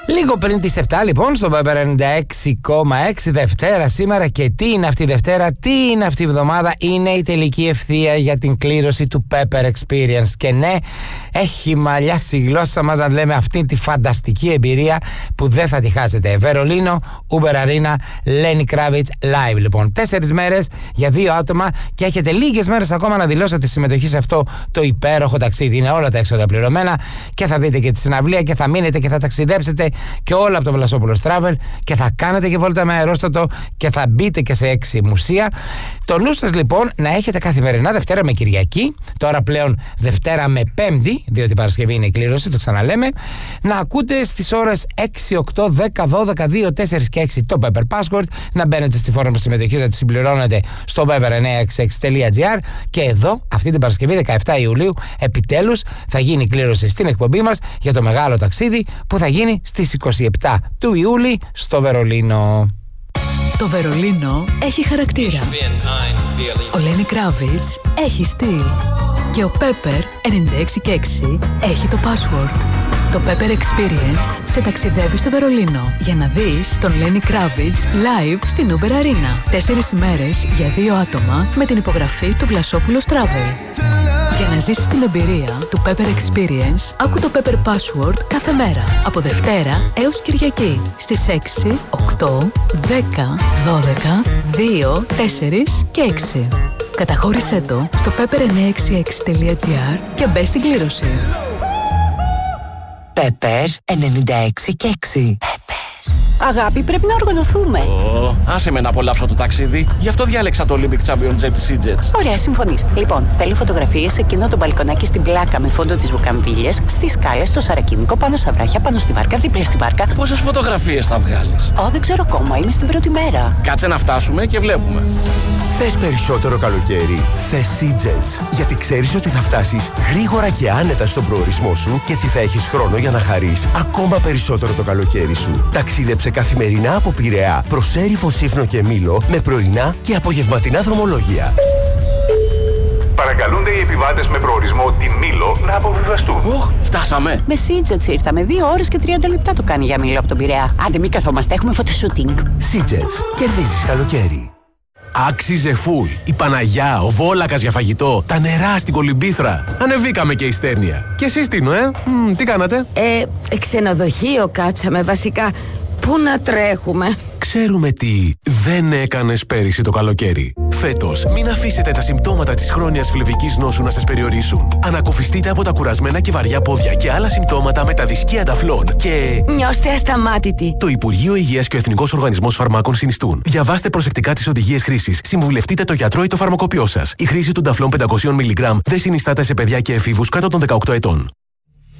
Λίγο πριν τις 7 λοιπόν στο Pepper 96,6 Δευτέρα σήμερα. Και τι είναι αυτή η Δευτέρα, τι είναι αυτή η εβδομάδα? Είναι η τελική ευθεία για την κλήρωση του Pepper Experience. Και ναι, έχει μαλλιάσει η γλώσσα μας να λέμε αυτή τη φανταστική εμπειρία που δεν θα τη χάσετε. Βερολίνο, Uber Arena, Lenny Kravitz Live λοιπόν. 4 μέρες για 2 άτομα και έχετε λίγες μέρες ακόμα να δηλώσετε συμμετοχή σε αυτό το υπέροχο ταξίδι. Είναι όλα τα έξοδα πληρωμένα και θα δείτε και τη συναυλία και θα μείνετε και θα ταξιδέψετε και όλα από το Βλασόπουλος Travel και θα κάνετε και βόλτα με αερόστατο και θα μπείτε και σε 6 μουσεία. Το νου σας λοιπόν να έχετε καθημερινά Δευτέρα με Κυριακή, τώρα πλέον Δευτέρα με Πέμπτη, διότι Παρασκευή είναι η κλήρωση, το ξαναλέμε, να ακούτε στις ώρες 6, 8, 10, 12, 2, 4 και 6 το Pepper Password, να μπαίνετε στη φόρμα συμμετοχής, να τη συμπληρώνετε στο pepper966.gr και εδώ αυτή την Παρασκευή 17 Ιουλίου επιτέλους θα γίνει η κλήρωση στην εκπομπή μας για το μεγάλο ταξίδι που θα γίνει στις 27 του Ιούλη στο Βερολίνο. Το Βερολίνο έχει χαρακτήρα. Ο Lenny Kravitz έχει στυλ. Και ο Pepper 96,6 έχει το password. Το Pepper Experience σε ταξιδεύει στο Βερολίνο για να δεις τον Lenny Kravitz live στην Uber Arena. 4 ημέρες για 2 άτομα με την υπογραφή του Βλασόπουλος Travel. Για να ζήσεις την εμπειρία του Pepper Experience, άκου το Pepper Password κάθε μέρα, από Δευτέρα έως Κυριακή, στις 6, 8, 10, 12, 2, 4 και 6. Καταχώρησέ το στο pepper966.gr και μπες στην κλήρωση. Pepper 96,6. Αγάπη, πρέπει να οργανωθούμε. Άσε με να απολαύσω το ταξίδι. Γι' αυτό διάλεξα το Olympic Champion Jet Seajets. Ωραία, συμφωνείς. Λοιπόν, θέλω φωτογραφίες σε εκείνο το μπαλκονάκι στην πλάκα με φόντο τις βουκαμβίλιες, στις σκάλες, στο Σαρακίνικο, πάνω στα βράχια, πάνω στη βάρκα, δίπλα στη βάρκα. Πόσες φωτογραφίες θα βγάλεις? Δεν ξέρω ακόμα. Είμαι στην πρώτη μέρα. Κάτσε να φτάσουμε και βλέπουμε. Θες περισσότερο καλοκαίρι? Θες Seajets. Γιατί ξέρεις ότι θα φτάσεις γρήγορα και άνετα στον προορισμό σου και έτσι θα έχεις χρόνο για να χαρείς ακόμα περισσότερο το καλοκαίρι σου. Ταξίδεψε καθημερινά από Πειραιά προς Έριφο, Σύφνο και Μήλο με πρωινά και απογευματινά δρομολόγια. Παρακαλούνται οι επιβάτες με προορισμό τη Μήλο να αποβιβαστούν. Φτάσαμε. Με Seajets ήρθαμε. 2 ώρες και 30 λεπτά το κάνει για Μήλο από τον Πειραιά. Άντε, μην καθόμαστε, έχουμε φωτοσούτινγκ. Seajets. Κερδίζεις καλοκαίρι. Άξιζε φουλ. Η Παναγιά, ο Βόλακας για φαγητό, τα νερά στην Κολυμπήθρα. Ανεβήκαμε και η Στέρνια. Και εσείς Τίνο, τι κάνατε? Ξενοδοχείο κάτσαμε βασικά. Πού να τρέχουμε? Ξέρουμε τι δεν έκανες πέρυσι το καλοκαίρι. Φέτος, μην αφήσετε τα συμπτώματα της χρόνιας φλεβικής νόσου να σας περιορίσουν. Ανακουφιστείτε από τα κουρασμένα και βαριά πόδια και άλλα συμπτώματα με τα δισκία ταφλών και... Νιώστε ασταμάτητοι. Το Υπουργείο Υγείας και ο Εθνικός Οργανισμός Φαρμάκων συνιστούν. Διαβάστε προσεκτικά τις οδηγίες χρήσης. Συμβουλευτείτε το γιατρό ή το φαρμακοποιό σας. Η χρήση των ταφλών 500 mg δεν συνιστάται σε παιδιά και εφήβους κάτω των 18 ετών.